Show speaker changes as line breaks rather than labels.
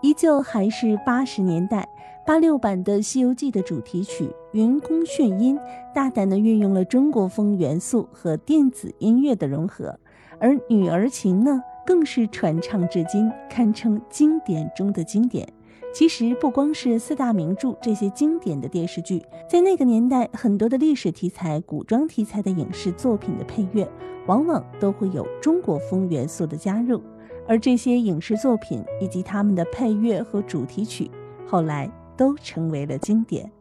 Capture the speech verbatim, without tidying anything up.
依旧还是八十年代，八六版的《西游记》的主题曲《云宫炫音》大胆地运用了中国风元素和电子音乐的融合，而《女儿情》呢，更是传唱至今，堪称经典中的经典。其实不光是四大名著这些经典的电视剧，在那个年代，很多的历史题材、古装题材的影视作品的配乐，往往都会有中国风元素的加入，而这些影视作品以及他们的配乐和主题曲，后来都成为了经典。